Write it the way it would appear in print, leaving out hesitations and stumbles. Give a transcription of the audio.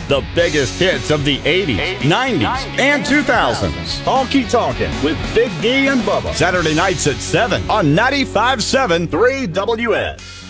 The biggest hits of the 80s, 90s, and 2000s. Honky Tonkin' with Big D and Bubba. Saturday nights at 7 on 95.7 3WS.